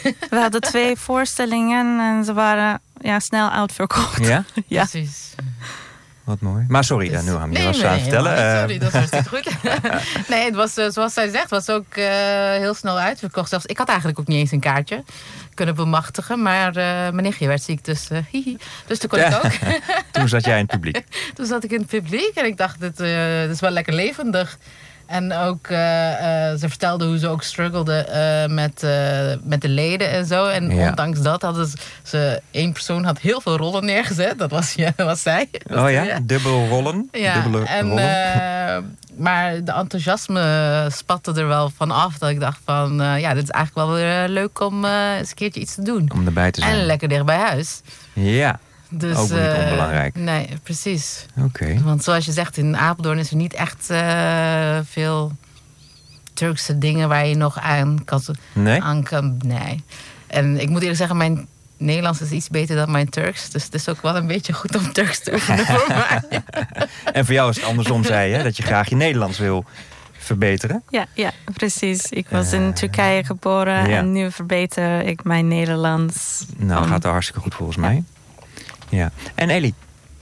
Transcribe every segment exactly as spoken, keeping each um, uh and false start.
We hadden twee voorstellingen en ze waren ja, snel uitverkocht. Ja? Ja. Precies. Wat mooi. Maar sorry, dus, Nurham, je nee, was nee, aan het vertellen. Nee, Uh, sorry, dat was niet goed. Nee, het was, uh, zoals zij zegt, was ook uh, heel snel uitverkocht. Zelfs, ik had eigenlijk ook niet eens een kaartje kunnen bemachtigen. Maar uh, mijn nichtje werd ziek, dus, uh, hihi. Dus toen kon ik ook. Toen zat jij in het publiek. Toen zat ik in het publiek en ik dacht, dit, uh, dit is wel lekker levendig. En ook, uh, uh, ze vertelde hoe ze ook struggelde uh, met, uh, met de leden en zo. En ja. ondanks dat hadden ze, ze... één persoon had heel veel rollen neergezet. Dat was, ja, was zij. Oh ja? ja. Dubbel rollen? Ja, Dubbele en, rollen. Uh, maar de enthousiasme spatte er wel van af. Dat ik dacht van, uh, ja, dit is eigenlijk wel weer uh, leuk om uh, eens een keertje iets te doen. Om erbij te zijn. En lekker dicht bij huis. Ja. Dus, ook niet uh, onbelangrijk. Nee, precies. Oké. Okay. Want zoals je zegt, in Apeldoorn is er niet echt uh, veel Turkse dingen waar je nog aan kan... Nee? Aan kan, nee. En ik moet eerlijk zeggen, mijn Nederlands is iets beter dan mijn Turks. Dus het is ook wel een beetje goed om Turks te oefenen voor mij. En voor jou is het andersom, zei je, dat je graag je Nederlands wil verbeteren? Ja, ja, precies. Ik was in uh, Turkije geboren ja. en nu verbeter ik mijn Nederlands. Nou, gaat er hartstikke goed volgens mij. Ja. En Ellie,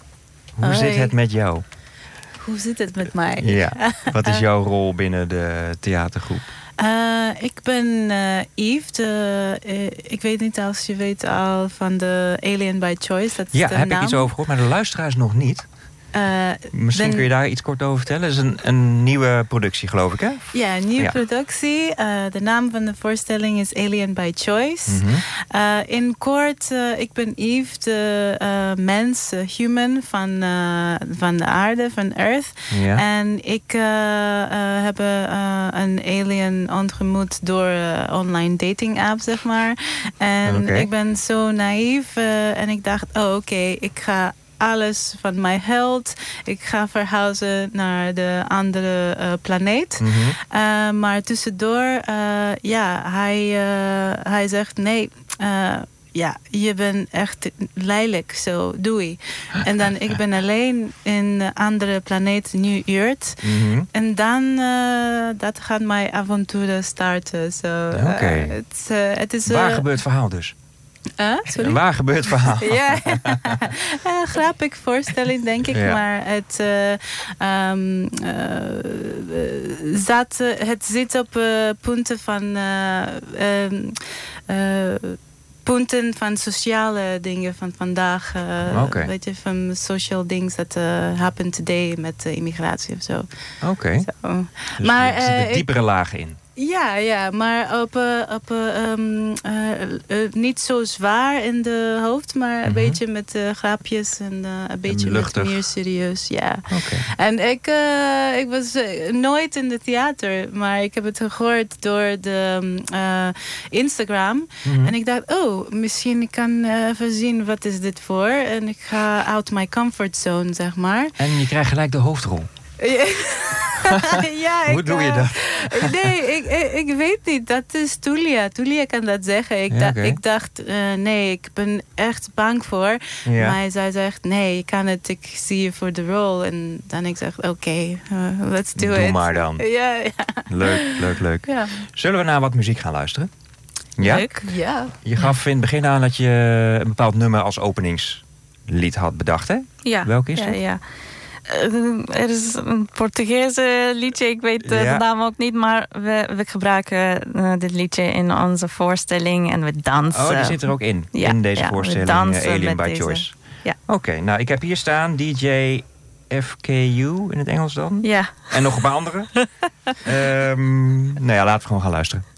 hoe Hoi. zit het met jou? Hoe zit het met mij? Ja. Wat is jouw rol binnen de theatergroep? Uh, ik ben uh, Yves. De, uh, ik weet niet als je weet al van de Alien by Choice. Dat is ja, de heb naam. ik iets over gehoord, maar de luisteraars nog niet. Uh, Misschien ben... kun je daar iets kort over vertellen. Het is een, een nieuwe productie, geloof ik, hè? Ja, een nieuwe ja. productie. Uh, de naam van de voorstelling is Alien by Choice. Mm-hmm. uh, in kort, uh, ik ben Yves, de uh, mens, uh, human van, uh, van de aarde, van Earth. Ja. En ik uh, uh, heb uh, een alien ontmoet door uh, online dating app, zeg maar. En okay. ik ben zo naïef uh, en ik dacht, oh oké, okay, ik ga alles van mijn held. Ik ga verhuizen naar de andere uh, planeet. Mm-hmm. Uh, maar tussendoor, uh, ja, hij, uh, hij zegt nee. Uh, ja, je bent echt lelijk, zo, doei. En dan, ik ben alleen in de andere planeet, New Earth. Mm-hmm. En dan, uh, dat gaat mijn avonturen starten. So, Oké. Okay. Uh, het, uh, het is, uh, Waar gebeurt het verhaal dus? Uh, sorry? Waar gebeurt het verhaal? Ja, uh, grappig voorstelling, denk ik. Ja. Maar het, uh, um, uh, zat, het zit op uh, punten van... Uh, um, uh, punten van sociale dingen van vandaag. Uh, okay. Weet je, van social things that uh, happen today met uh, immigratie of zo. Oké. Okay. So. Dus maar er zitten uh, diepere lagen in. Ja, ja, maar op, uh, op uh, um, uh, uh, niet zo zwaar in de hoofd, maar een mm-hmm. beetje met uh, grapjes en uh, een beetje met meer serieus. Ja. Okay. En ik, uh, ik was uh, nooit in de theater, maar ik heb het gehoord door de uh, Instagram. Mm-hmm. En ik dacht, oh, misschien ik kan uh, even zien wat is dit voor. En ik ga out my comfort zone, zeg maar. En je krijgt gelijk de hoofdrol. Ja, Hoe ik, doe je dat? Uh, nee, ik, ik, ik weet niet. Dat is Tulia. Tulia kan dat zeggen. Ik, ja, da- okay. ik dacht, uh, nee, ik ben echt bang voor. Ja. Maar zij zegt, nee, je kan het. Ik zie je voor de rol. En dan ik zeg, oké, okay, uh, let's do Doe it. Doe maar dan. Ja, ja. Leuk, leuk, leuk. Ja. Zullen we naar wat muziek gaan luisteren? Ja? Leuk, ja. Je gaf in het begin aan dat je een bepaald nummer als openingslied had bedacht, hè? Ja. Welk is ja, dat? Ja. Uh, er is een Portugese liedje, ik weet uh, ja. de naam ook niet, maar we, we gebruiken uh, dit liedje in onze voorstelling en we dansen. Oh, die zit er ook in, ja, in deze ja, voorstelling uh, Alien by deze. Choice. Ja. Oké, okay, nou ik heb hier staan D J F K U in het Engels dan. Ja. En nog een paar andere. um, nou ja, laten we gewoon gaan luisteren.